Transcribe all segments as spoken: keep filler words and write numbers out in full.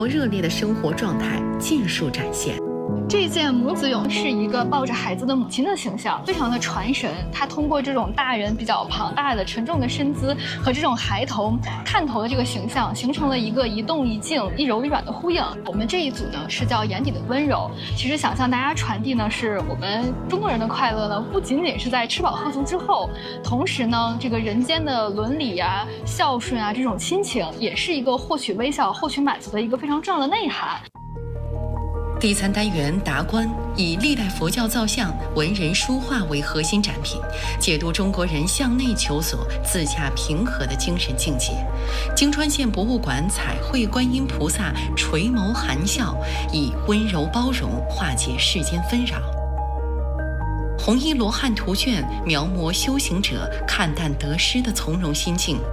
热烈的生活状态尽数展现。 这件母子俑是一个抱着孩子的母亲的形象，非常的传神。它通过这种大人比较庞大的沉重的身姿和这种孩童探头的这个形象，形成了一个一动一静、一柔一软的呼应。我们这一组呢是叫眼底的温柔，其实想向大家传递呢，是我们中国人的快乐呢，不仅仅是在吃饱喝足之后，同时呢，这个人间的伦理啊、孝顺啊这种亲情，也是一个获取微笑、获取满足的一个非常重要的内涵。 第三单元达观以历代佛教造像、文人书画为核心展品，解读中国人向内求索、自洽平和的精神境界。京川县博物馆彩绘观音菩萨垂眸含笑，以温柔包容化解世间纷扰。红衣罗汉图卷描摹修行者看淡得失的从容心境。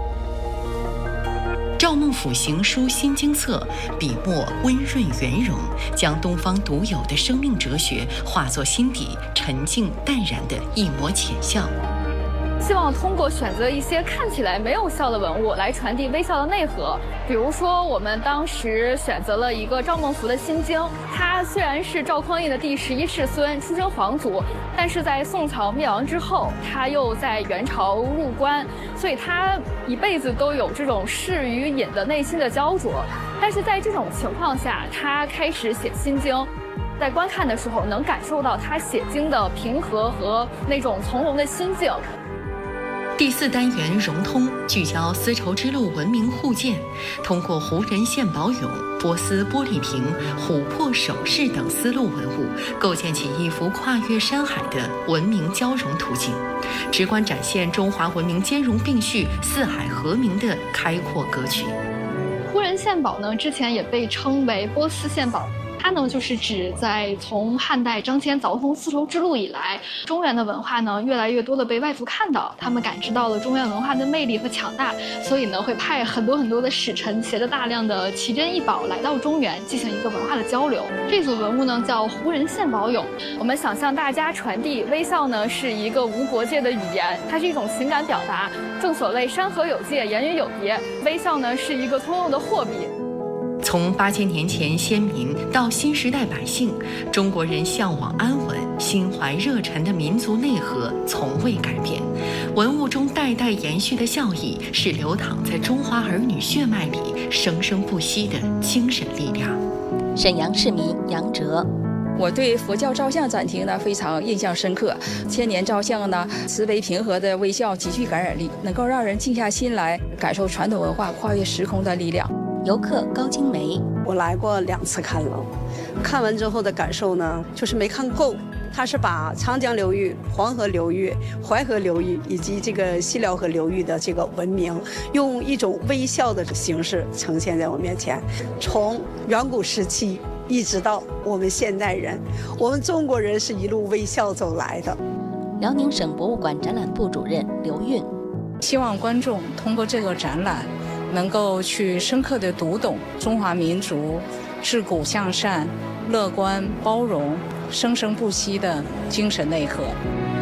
赵孟俯行书心经册，笔墨温润圆融，将东方独有的生命哲学化作心底沉静淡然的一抹浅笑。 希望通过选择一些看起来没有笑的文物来传递微笑的内核。比如说，我们当时选择了一个赵孟俯的心经，他虽然是赵匡胤的第十一世孙，出身皇族，但是在宋朝灭亡之后，他又在元朝入关，所以他一辈子都有这种士与隐的内心的焦灼。但是在这种情况下，他开始写心经。在观看的时候，能感受到他写经的平和和那种从容的心境。 第四单元融通聚焦丝绸之路文明互鉴，通过胡人献宝俑、波斯玻璃瓶、琥珀首饰等丝路文物，构建起一幅跨越山海的文明交融图景，直观展现中华文明兼容并蓄、四海和鸣的开阔格局。 胡人献宝呢，之前也被称为波斯献宝。它呢，就是指在从汉代张骞凿通丝绸之路以来，中原的文化呢，越来越多的被外族看到，他们感知到了中原文化的魅力和强大，所以呢，会派很多很多的使臣，携着大量的奇珍异宝来到中原，进行一个文化的交流。这组文物呢，叫胡人献宝俑。我们想向大家传递，微笑呢是一个无国界的语言，它是一种情感表达。正所谓山河有界，言语有别，微笑呢是一个通用的货币。 从八千年前先民到新时代百姓，中国人向往安稳、心怀热忱的民族内核从未改变。文物中代代延续的孝义，是流淌在中华儿女血脉里生生不息的精神力量。 沈阳市民杨哲。 我对佛教照相展厅呢非常印象深刻，千年照相呢，慈悲平和的微笑极具感染力，能够让人静下心来感受传统文化跨越时空的力量。 游客高金梅， 我来过两次看了，看完之后的感受呢，就是没看够。它是把长江流域、黄河流域、淮河流域以及这个西辽河流域的这个文明，用一种微笑的形式呈现在我面前。从远古时期一直到我们现代人，我们中国人是一路微笑走来的。 辽宁省博物馆展览部主任刘运， 希望观众通过这个展览，能够去深刻地读懂中华民族自古向善、乐观、包容、生生不息的精神内核。